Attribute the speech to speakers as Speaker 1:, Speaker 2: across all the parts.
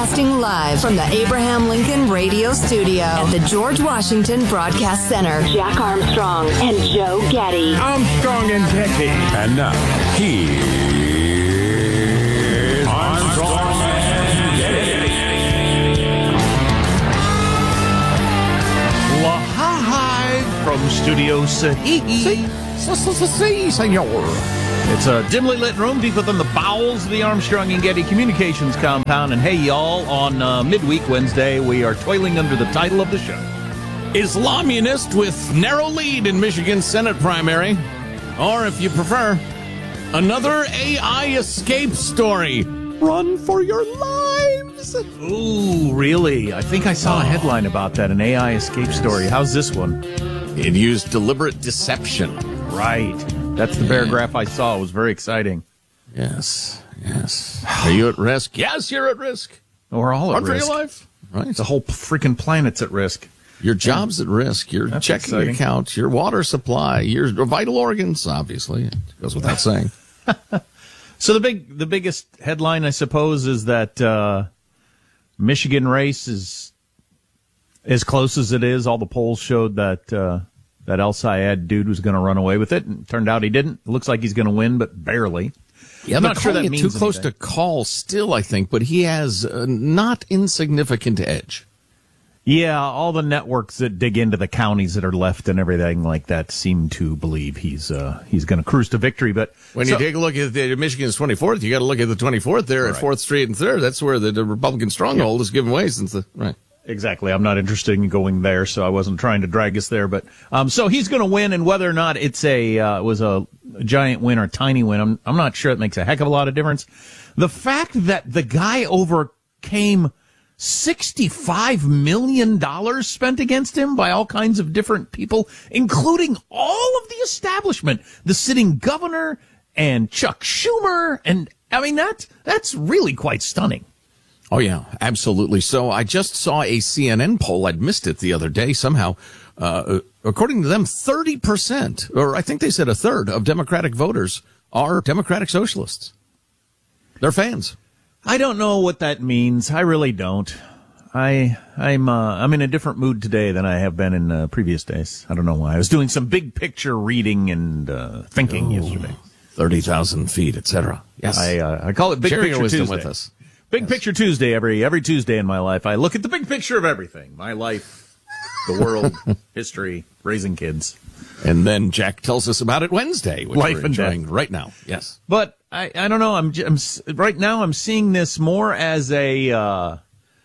Speaker 1: Broadcasting live from the Abraham Lincoln Radio Studio at the George Washington Broadcast Center. Jack Armstrong and Joe Getty.
Speaker 2: Armstrong and Getty.
Speaker 3: And now, here's Armstrong and Getty.
Speaker 4: Live from Studio C, senor. It's a dimly lit room deep within the bowels of the Armstrong and Getty Communications compound. And hey, y'all, on midweek Wednesday, we are toiling under the title of the show.
Speaker 5: Islamist with narrow lead in Michigan's Senate primary. Or, if you prefer, another AI escape story. Run for your lives.
Speaker 4: Ooh, really? I think I saw a headline about that, an AI escape story. How's this one?
Speaker 5: It used deliberate deception.
Speaker 4: Right. That's the paragraph I saw. It was very exciting.
Speaker 5: Yes. Are you at risk? Yes, you're at risk.
Speaker 4: We're all at
Speaker 5: Run for
Speaker 4: risk.
Speaker 5: your life. Right.
Speaker 4: The whole freaking planet's at risk.
Speaker 5: Your job's at risk. Your
Speaker 4: That's
Speaker 5: checking
Speaker 4: exciting.
Speaker 5: account, your water supply, your vital organs, obviously. It goes without saying.
Speaker 4: So the biggest headline, I suppose, is that Michigan race is as close as it is. All the polls showed that El Sayed dude was going to run away with it, and it turned out he didn't. It looks like he's going to win, but barely.
Speaker 5: Yeah,
Speaker 4: I'm
Speaker 5: they're
Speaker 4: not sure that
Speaker 5: calling it
Speaker 4: means
Speaker 5: too close
Speaker 4: anything.
Speaker 5: to call still, I think, but he has a not insignificant edge.
Speaker 4: Yeah, all the networks that dig into the counties that are left and everything like that seem to believe he's going to cruise to victory. But
Speaker 5: When you take a look at the Michigan's 24th, you got to look at the 24th there at 4th Street and 3rd. That's where the Republican stronghold is given way since the right.
Speaker 4: Exactly. I'm not interested in going there, so I wasn't trying to drag us there. But so he's going to win, and whether or not it's was a giant win or a tiny win, I'm not sure it makes a heck of a lot of difference. The fact that the guy overcame $65 million spent against him by all kinds of different people, including all of the establishment, the sitting governor and Chuck Schumer, and I mean that's really quite stunning.
Speaker 5: Oh, yeah, absolutely. So I just saw a CNN poll. I'd missed it the other day somehow. According to them, 30%, or I think they said a third of Democratic voters are Democratic socialists. They're fans.
Speaker 4: I don't know what that means. I really don't. I'm in a different mood today than I have been in previous days. I don't know why. I was doing some big picture reading and thinking yesterday.
Speaker 5: 30,000 feet, etc. Yes.
Speaker 4: I call it Big
Speaker 5: Sharing
Speaker 4: Picture
Speaker 5: your wisdom
Speaker 4: Tuesday.
Speaker 5: with us.
Speaker 4: Big Picture Tuesday every Tuesday in my life. I look at the big picture of everything. My life, the world, history, raising kids.
Speaker 5: And then Jack tells us about it Wednesday, which
Speaker 4: Life
Speaker 5: we're
Speaker 4: and
Speaker 5: enjoying
Speaker 4: death.
Speaker 5: right now. Yes.
Speaker 4: But I don't know. I'm right now I'm seeing this more as there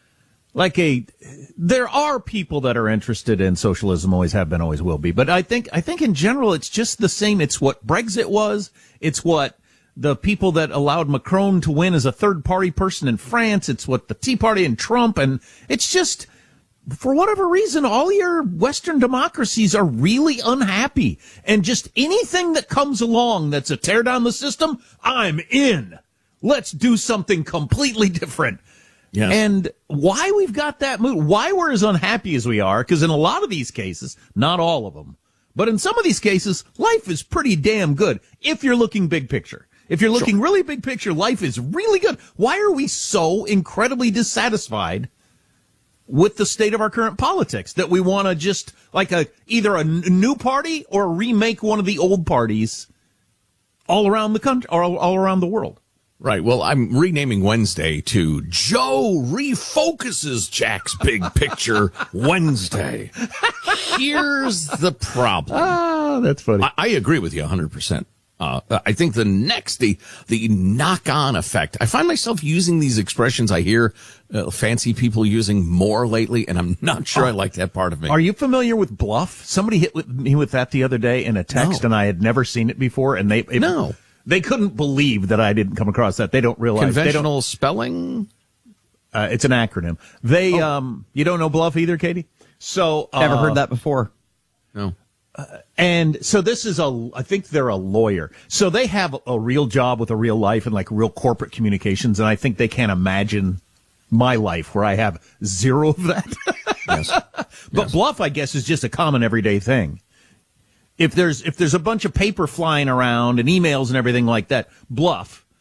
Speaker 4: are people that are interested in socialism, always have been, always will be. But I think in general it's just the same. It's what Brexit was. It's what the people that allowed Macron to win as a third party person in France. It's what the Tea Party and Trump, and it's just, for whatever reason, all your Western democracies are really unhappy. And just anything that comes along that's a tear down the system, I'm in. Let's do something completely different.
Speaker 5: Yes.
Speaker 4: And why we've got that mood, why we're as unhappy as we are, because in a lot of these cases, not all of them, but in some of these cases, life is pretty damn good if you're looking big picture. If you're looking really big picture, life is really good. Why are we so incredibly dissatisfied with the state of our current politics that we want to just either a new party or remake one of the old parties all around the country or all around the world?
Speaker 5: Right. Well, I'm renaming Wednesday to Joe Refocuses Jack's Big Picture Wednesday. Here's the problem.
Speaker 4: Ah, that's funny.
Speaker 5: I agree with you 100%. I think the knock-on effect, I find myself using these expressions I hear fancy people using more lately, and I'm not sure I like that part of me.
Speaker 4: Are you familiar with bluff? Somebody hit me with that the other day in a text, and I had never seen it before, and they couldn't believe that I didn't come across that. They don't realize.
Speaker 5: Conventional spelling?
Speaker 4: It's an acronym. You don't know bluff either, Katie? So
Speaker 6: Never heard that before.
Speaker 5: No.
Speaker 4: And so this is I think they're a lawyer. So they have a real job with a real life and like real corporate communications. And I think they can't imagine my life where I have zero of that.
Speaker 5: Yes.
Speaker 4: But bluff, I guess, is just a common everyday thing. If there's a bunch of paper flying around and emails and everything like that, bluff.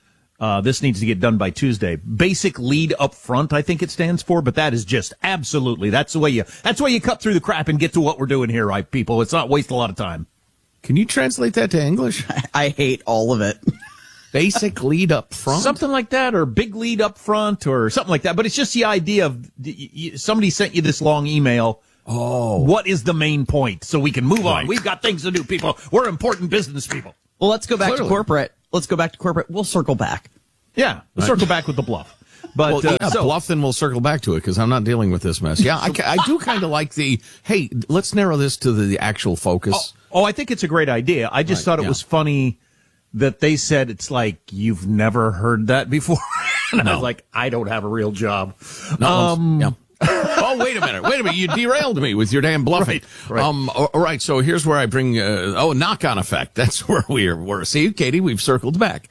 Speaker 4: This needs to get done by Tuesday. Basic lead up front, I think it stands for, but that is just absolutely, that's the way you cut through the crap and get to what we're doing here, right, people? It's not waste a lot of time.
Speaker 5: Can you translate that to English?
Speaker 2: I hate all of it.
Speaker 5: Basic lead up front?
Speaker 4: Something like that, or big lead up front, or something like that. But it's just the idea of somebody sent you this long email.
Speaker 5: Oh.
Speaker 4: What is the main point? So we can move on.
Speaker 5: Right.
Speaker 4: We've got things to do, people. We're important business people.
Speaker 2: Well, let's go back
Speaker 5: Clearly.
Speaker 2: to corporate. We'll circle back.
Speaker 4: Yeah, we'll circle back with the bluff. But
Speaker 5: bluff, then we'll circle back to it because I'm not dealing with this mess. Yeah, I do kind of like hey, let's narrow this to the actual focus.
Speaker 4: Oh, I think it's a great idea. I just thought it was funny that they said it's like you've never heard that before. And I was like, I don't have a real job.
Speaker 5: Yeah. Oh, wait a minute. You derailed me with your damn bluffing.
Speaker 4: Right.
Speaker 5: All right. So here's where I bring, knock-on effect. That's where we're. See, Katie, we've circled back.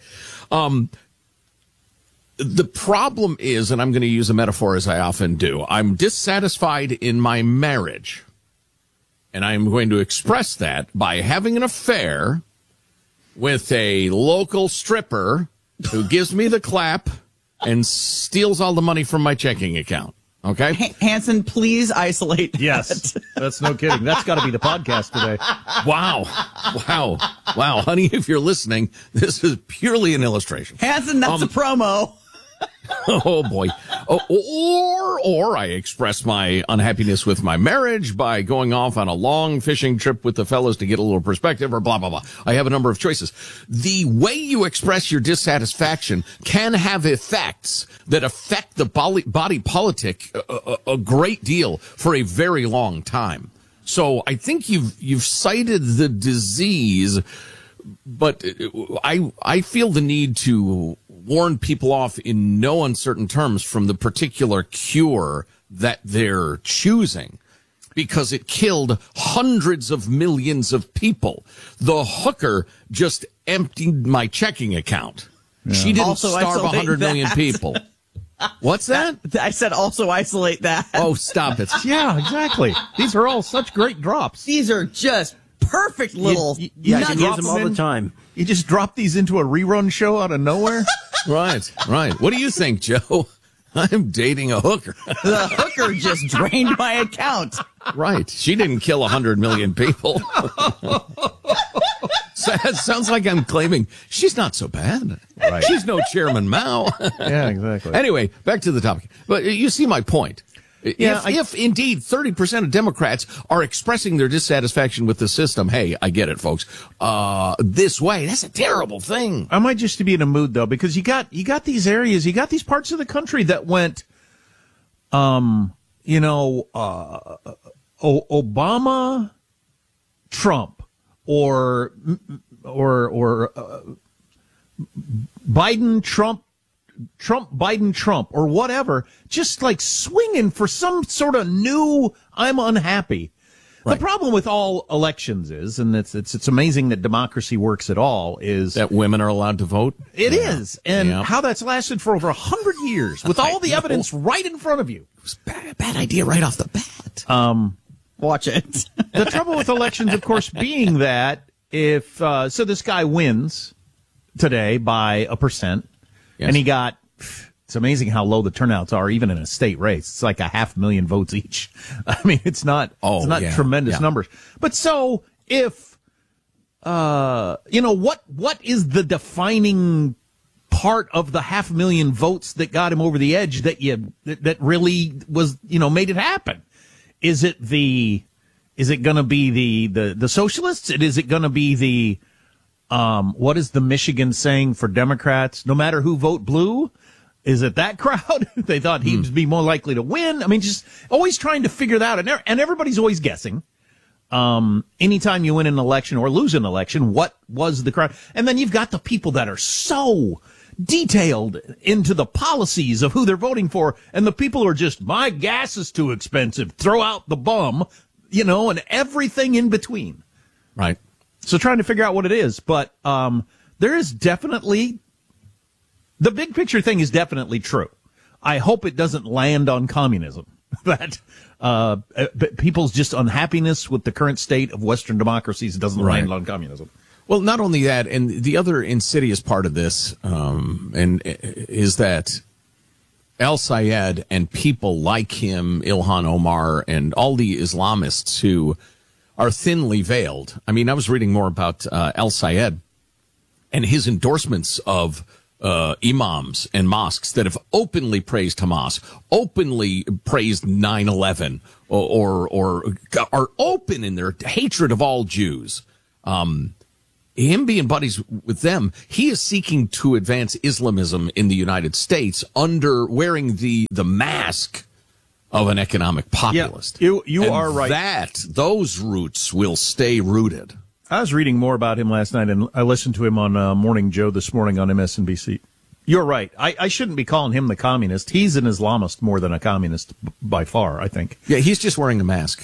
Speaker 5: The problem is, and I'm going to use a metaphor as I often do, I'm dissatisfied in my marriage. And I'm going to express that by having an affair with a local stripper who gives me the clap and steals all the money from my checking account. Okay?
Speaker 2: Hanson, please isolate that.
Speaker 4: Yes, that's no kidding. That's got to be the podcast today.
Speaker 5: Wow. Honey, if you're listening, this is purely an illustration.
Speaker 2: Hanson, that's a promo.
Speaker 5: Oh, boy. Or I express my unhappiness with my marriage by going off on a long fishing trip with the fellas to get a little perspective or blah, blah, blah. I have a number of choices. The way you express your dissatisfaction can have effects that affect the body politic a great deal for a very long time. So I think you've cited the disease, but I feel the need to warn people off in no uncertain terms from the particular cure that they're choosing because it killed hundreds of millions of people. The hooker just emptied my checking account. Yeah. She didn't
Speaker 2: also
Speaker 5: starve 100 million people. What's that?
Speaker 2: I said also isolate that.
Speaker 5: Oh, stop it.
Speaker 4: Yeah, exactly. These are all such great drops.
Speaker 2: These are just perfect little
Speaker 4: you
Speaker 2: nuggets.
Speaker 4: can use
Speaker 6: them all the time.
Speaker 4: You just drop these into a rerun show out of nowhere?
Speaker 5: Right. What do you think, Joe? I'm dating a hooker.
Speaker 2: The hooker just drained my account.
Speaker 5: Right. She didn't kill 100 million people. Sounds like I'm claiming she's not so bad.
Speaker 4: Right.
Speaker 5: She's no Chairman Mao.
Speaker 4: Yeah, exactly.
Speaker 5: Anyway, back to the topic. But you see my point.
Speaker 4: Yeah,
Speaker 5: if indeed 30% of Democrats are expressing their dissatisfaction with the system, hey, I get it, folks. This way, that's a terrible thing.
Speaker 4: I might just be in a mood though, because you got these areas, you got these parts of the country that went, Obama, Trump, or Biden, Trump, Biden, Trump, or whatever, just like swinging for some sort of new, I'm unhappy. Right. The problem with all elections is, and it's amazing that democracy works at all, is
Speaker 5: that women are allowed to vote.
Speaker 4: It is, and how that's lasted for over 100 years with all the evidence right in front of you.
Speaker 5: It was a bad idea right off the bat.
Speaker 2: Watch it.
Speaker 4: The trouble with elections, of course, being that if so this guy wins today by 1%. Yes. And he got, it's amazing how low the turnouts are, even in a state race. It's like 500,000 votes each. I mean, it's not tremendous numbers. But so if, what is the defining part of the 500,000 votes that got him over the edge that really was, made it happen? Is it going to be the socialists? Is it going to be the, what is the Michigan saying for Democrats? No matter who vote blue? Is it that crowd? They thought he'd be more likely to win. I mean, just always trying to figure that out. And everybody's always guessing. Anytime you win an election or lose an election, what was the crowd? And then you've got the people that are so detailed into the policies of who they're voting for. And the people are just, my gas is too expensive. Throw out the bum, and everything in between.
Speaker 5: Right.
Speaker 4: So trying to figure out what it is, but there is definitely, the big picture thing is definitely true. I hope it doesn't land on communism, that people's just unhappiness with the current state of Western democracies doesn't land on communism.
Speaker 5: Well, not only that, and the other insidious part of this, is that El-Sayed and people like him, Ilhan Omar, and all the Islamists who are thinly veiled. I mean, I was reading more about El-Sayed and his endorsements of imams and mosques that have openly praised Hamas, openly praised 9/11, or are open in their hatred of all Jews. Him being buddies with them, he is seeking to advance Islamism in the United States under wearing the mask of an economic populist.
Speaker 4: Yeah, you are right.
Speaker 5: Those roots will stay rooted.
Speaker 4: I was reading more about him last night, and I listened to him on Morning Joe this morning on MSNBC. You're right. I shouldn't be calling him the communist. He's an Islamist more than a communist by far, I think.
Speaker 5: Yeah, he's just wearing the mask.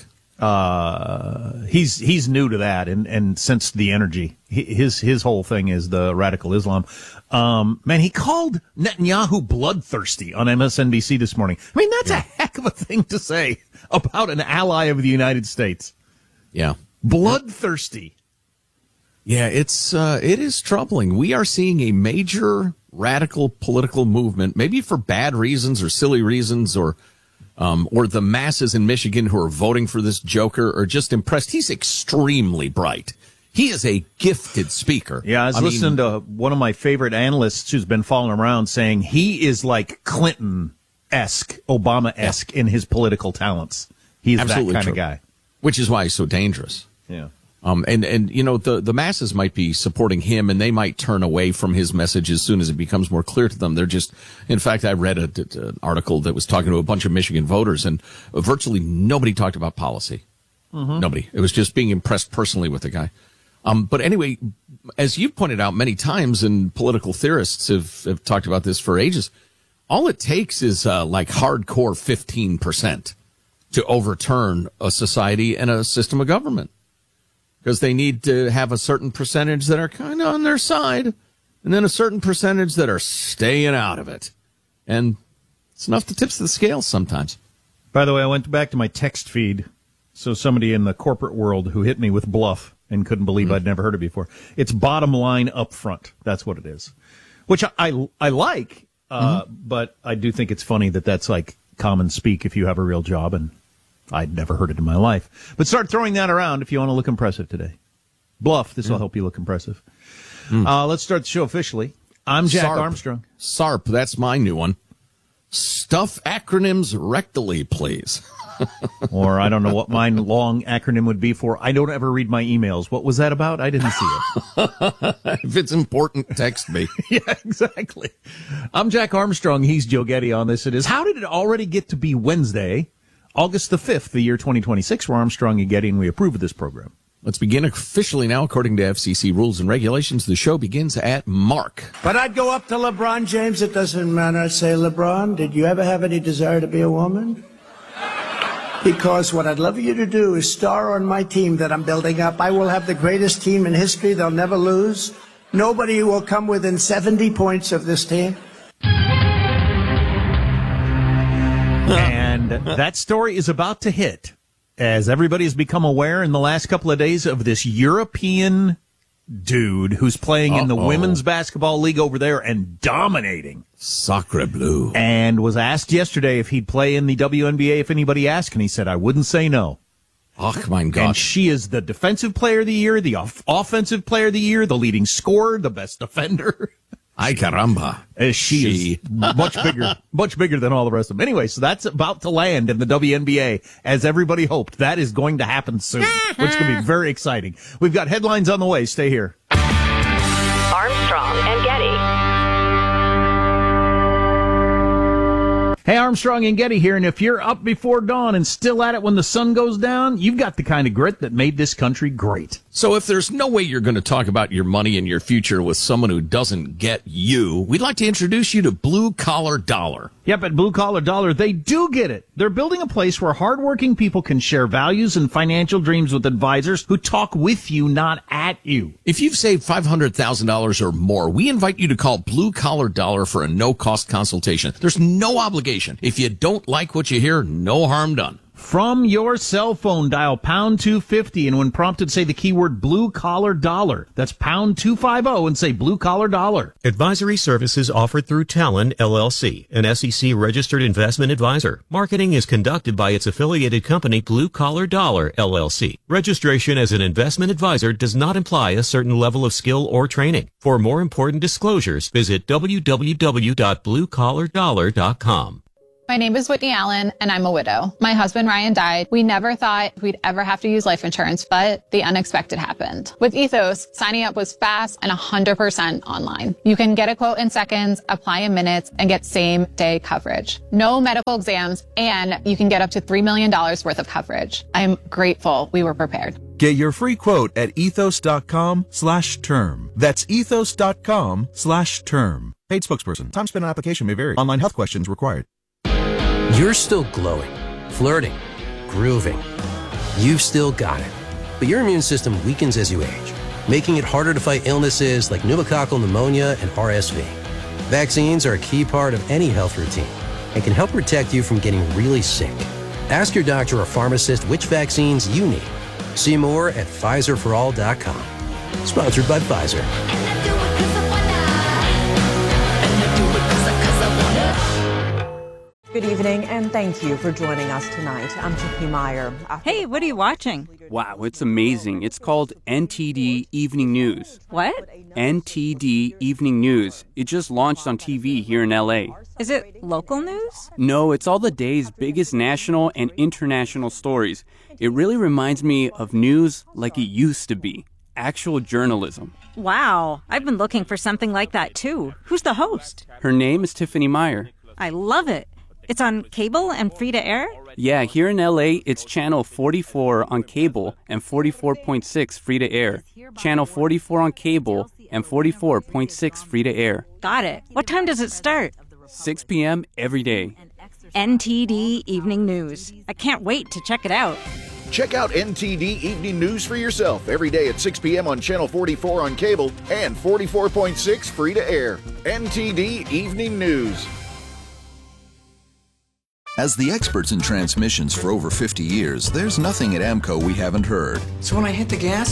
Speaker 4: He's new to that and sensed the energy. His whole thing is the radical Islam. Man, he called Netanyahu bloodthirsty on MSNBC this morning. I mean, that's a heck of a thing to say about an ally of the United States.
Speaker 5: Yeah.
Speaker 4: Bloodthirsty.
Speaker 5: Yeah, it is troubling. We are seeing a major radical political movement, maybe for bad reasons or silly reasons, or the masses in Michigan who are voting for this joker are just impressed. He's extremely bright. He is a gifted speaker.
Speaker 4: Yeah, I was listening to one of my favorite analysts who's been following around saying he is like Clinton-esque, Obama-esque in his political talents. He's
Speaker 5: absolutely
Speaker 4: that kind
Speaker 5: true.
Speaker 4: of guy.
Speaker 5: Which is why he's so dangerous.
Speaker 4: Yeah.
Speaker 5: And you know, the masses might be supporting him, and they might turn away from his message as soon as it becomes more clear to them. They're just, in fact, I read an article that was talking to a bunch of Michigan voters, and virtually nobody talked about policy. Mm-hmm. Nobody. It was just being impressed personally with the guy. But anyway, as you pointed out many times, and political theorists have talked about this for ages, all it takes is like hardcore 15% to overturn a society and a system of government. Because they need to have a certain percentage that are kind of on their side, and then a certain percentage that are staying out of it. And it's enough to tip the scales sometimes.
Speaker 4: By the way, I went back to my text feed. So somebody in the corporate world who hit me with bluff and couldn't believe I'd never heard it before. It's bottom line up front. That's what it is. Which I like, but I do think it's funny that that's like common speak if you have a real job, and I'd never heard it in my life. But start throwing that around if you want to look impressive today. Bluff, this will help you look impressive. Let's start the show officially. I'm Jack Armstrong.
Speaker 5: SARP, that's my new one. Stuff acronyms rectally, please.
Speaker 4: Or I don't know what my long acronym would be for. I don't ever read my emails. What was that about? I didn't see it.
Speaker 5: If it's important, text me.
Speaker 4: Yeah, exactly. I'm Jack Armstrong. He's Joe Getty on this. It is. How did it already get to be Wednesday, August the 5th, the year 2026? We're Armstrong and Getty, and we approve of this program.
Speaker 5: Let's begin officially now. According to FCC rules and regulations, the show begins at mark.
Speaker 6: But I'd go up to LeBron James. It doesn't matter. I'd say, LeBron, did you ever have any desire to be a woman? Because what I'd love you to do is star on my team that I'm building up. I will have the greatest team in history. They'll never lose. Nobody will come within 70 points of this team.
Speaker 4: And that story is about to hit, as everybody has become aware in the last couple of days, of this European dude who's playing in the women's basketball league over there and dominating.
Speaker 5: Sacre bleu.
Speaker 4: And was asked yesterday if he'd play in the WNBA if anybody asked, and he said, I wouldn't say no.
Speaker 5: Oh, my God.
Speaker 4: And she is the defensive player of the year, the offensive player of the year, the leading scorer, the best defender.
Speaker 5: Ay caramba.
Speaker 4: She is much bigger than all the rest of them. Anyway, so that's about to land in the WNBA, as everybody hoped. That is going to happen soon, which can be very exciting. We've got headlines on the way. Stay here.
Speaker 1: Armstrong and Getty.
Speaker 4: Hey, Armstrong and Getty here, and if you're up before dawn and still at it when the sun goes down, you've got the kind of grit that made this country great.
Speaker 5: So if there's no way you're going to talk about your money and your future with someone who doesn't get you, we'd like to introduce you to Blue Collar Dollar.
Speaker 4: Yep, at Blue Collar Dollar, they do get it. They're building a place where hardworking people can share values and financial dreams with advisors who talk with you, not at you.
Speaker 5: If you've saved $500,000 or more, we invite you to call Blue Collar Dollar for a no-cost consultation. There's no obligation. If you don't like what you hear, no harm done.
Speaker 4: From your cell phone, dial pound 250, and when prompted, say the keyword blue collar dollar. That's pound 250 and say blue collar dollar.
Speaker 7: Advisory services offered through Talon, LLC, an SEC registered investment advisor. Marketing is conducted by its affiliated company, Blue Collar Dollar, LLC. Registration as an investment advisor does not imply a certain level of skill or training. For more important disclosures, visit www.bluecollardollar.com.
Speaker 8: My name is Whitney Allen, and I'm a widow. My husband, Ryan, died. We never thought we'd ever have to use life insurance, but the unexpected happened. With Ethos, signing up was fast and 100% online. You can get a quote in seconds, apply in minutes, and get same-day coverage. No medical exams, and you can get up to $3 million worth of coverage. I'm grateful we were prepared.
Speaker 9: Get your free quote at ethos.com/term. That's ethos.com/term. Paid spokesperson. Time spent on application may vary. Online health questions required.
Speaker 10: You're still glowing, flirting, grooving. You've still got it. But your immune system weakens as you age, making it harder to fight illnesses like pneumococcal pneumonia and RSV. Vaccines are a key part of any health routine and can help protect you from getting really sick. Ask your doctor or pharmacist which vaccines you need. See more at PfizerForAll.com. Sponsored by Pfizer.
Speaker 11: Good evening, and thank you for joining us tonight. I'm Chippy Meyer.
Speaker 12: Hey, what are you watching?
Speaker 13: Wow, it's amazing. It's called NTD Evening News.
Speaker 12: What?
Speaker 13: NTD Evening News. It just launched on TV here in LA.
Speaker 12: Is it local news?
Speaker 13: No, it's all the day's biggest national and international stories. It really reminds me of news like it used to be. Actual journalism.
Speaker 12: Wow, I've been looking for something like that too. Who's the host?
Speaker 13: Her name is Tiffany Meyer.
Speaker 12: I love it. It's on cable and free to air?
Speaker 13: Yeah, here in LA, it's channel 44 on cable and 44.6 free to air. Channel 44 on cable and 44.6 free to air.
Speaker 12: Got it. What time does it start?
Speaker 13: 6 p.m. every day.
Speaker 12: NTD Evening News. I can't wait to check it out.
Speaker 14: Check out NTD Evening News for yourself every day at 6 p.m. on Channel 44 on cable and 44.6 free to air. NTD Evening News.
Speaker 15: As the experts in transmissions for over 50 years, there's nothing at AMCO we haven't heard.
Speaker 16: So when I hit the gas,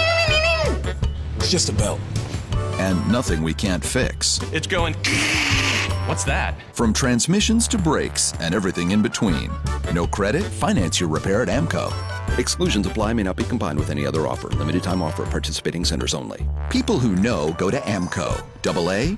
Speaker 16: it's just a belt.
Speaker 15: And nothing we can't fix.
Speaker 17: It's going... What's that?
Speaker 15: From transmissions to brakes and everything in between. No credit? Finance your repair at AMCO.
Speaker 18: Exclusions apply, may not be combined with any other offer. Limited time offer at participating centers only.
Speaker 15: People who know go to AMCO. AA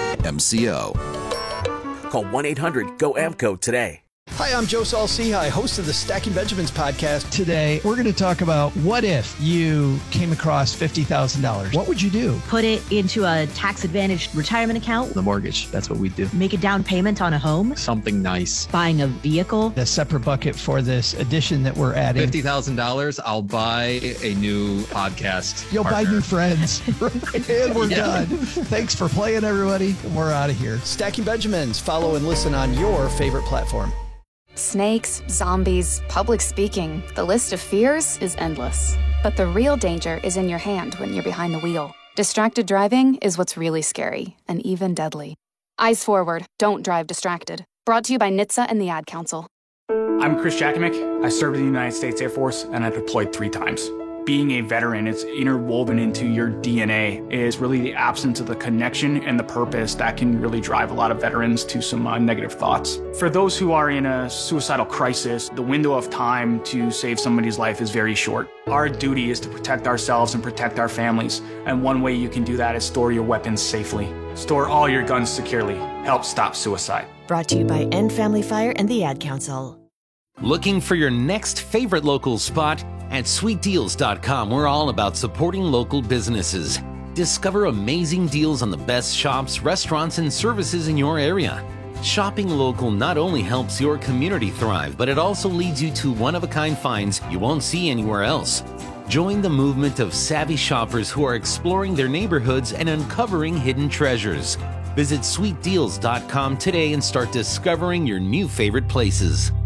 Speaker 15: MCO.
Speaker 19: Call 1-800-GO-AMCO today.
Speaker 20: Hi, I'm Joe Saul-Sehy, host of the Stacking Benjamins podcast. Today, we're going to talk about what if you came across $50,000. What would you do?
Speaker 21: Put it into a tax-advantaged retirement account.
Speaker 22: The mortgage, that's what we do.
Speaker 21: Make a down payment on a home.
Speaker 22: Something nice.
Speaker 21: Buying a vehicle.
Speaker 20: A separate bucket for this addition that we're adding.
Speaker 22: $50,000, I'll buy a new podcast
Speaker 20: You'll
Speaker 22: partner.
Speaker 20: buy new friends. And we're done. Thanks for playing, everybody. We're out of here. Stacking Benjamins. Follow and listen on your favorite platform.
Speaker 23: Snakes, zombies, public speaking. The list of fears is endless. But the real danger is in your hand when you're behind the wheel. Distracted driving is what's really scary and even deadly. Eyes forward. Don't drive distracted. Brought to you by NHTSA and the Ad Council.
Speaker 24: I'm Chris Jakimick. I served in the United States Air Force and I deployed 3 times. Being a veteran, it's interwoven into your DNA, is really the absence of the connection and the purpose that can really drive a lot of veterans to some negative thoughts. For those who are in a suicidal crisis, the window of time to save somebody's life is very short. Our duty is to protect ourselves and protect our families, and one way you can do that is store your weapons safely. Store all your guns securely. Help stop suicide.
Speaker 25: Brought to you by End Family Fire and the Ad Council.
Speaker 26: Looking for your next favorite local spot? At sweetdeals.com, we're all about supporting local businesses. Discover amazing deals on the best shops, restaurants, and services in your area. Shopping local not only helps your community thrive, but it also leads you to one-of-a-kind finds you won't see anywhere else. Join the movement of savvy shoppers who are exploring their neighborhoods and uncovering hidden treasures. Visit sweetdeals.com today and start discovering your new favorite places.